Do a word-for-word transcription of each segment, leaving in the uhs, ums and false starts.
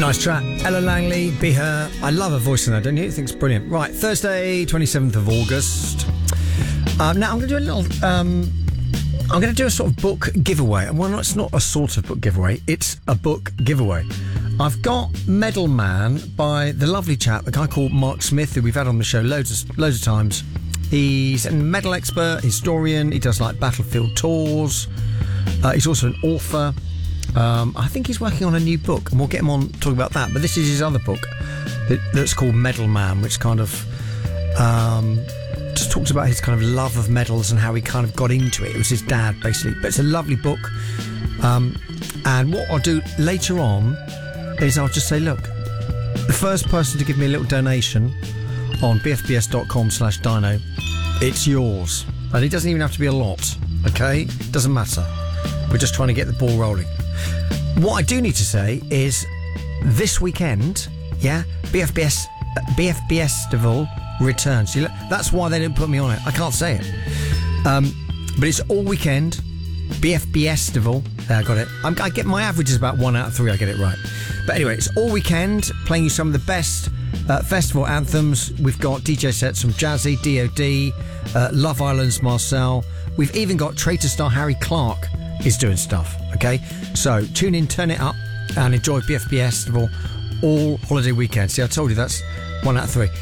Nice track. Ella Langley, Be Her. I love her voice in that, don't you? I think it's brilliant. Right, Thursday, twenty-seventh of August. Um, now, I'm going to do a little... Um, I'm going to do a sort of book giveaway. Well, it's not a sort of book giveaway. It's a book giveaway. I've got Medal Man by the lovely chap, a guy called Mark Smith, who we've had on the show loads of, loads of times. He's a medal expert, historian. He does, like, battlefield tours. Uh, he's also an author. Um, I think he's working on a new book, and we'll get him on talking about that. But this is his other book that, that's called Medal Man, which kind of um, just talks about his kind of love of medals and how he kind of got into it. It was his dad, basically. But it's a lovely book. Um, and what I'll do later on is I'll just say, look, the first person to give me a little donation on b f b s dot com slash dino, it's yours. And it doesn't even have to be a lot, okay? Doesn't matter. We're just trying to get the ball rolling. What I do need to say is this weekend, yeah, B F B S B F B S Festival returns. That's why they didn't put me on it. I can't say it. Um, but it's all weekend. B F B S Festival. There, I got it. I'm, I get my average is about one out of three. I get it right. But anyway, it's all weekend, playing you some of the best uh, festival anthems. We've got D J sets from Jazzy, D O D, uh, Love Island's Marcel. We've even got Traitor star Harry Clark is doing stuff, okay? So tune in, turn it up, and enjoy B F B S Festival all holiday weekend. See, I told you that's one out of three.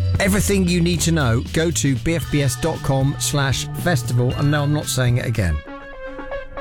Everything you need to know, go to b f b s dot com slash festival, and no, I'm not saying it again.